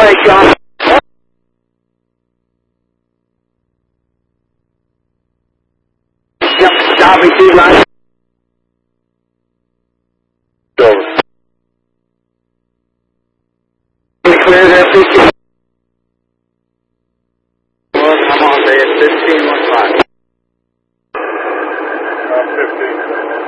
take you off. Yep, copy 29. Clear there, 15. Well, I'm on there, 15.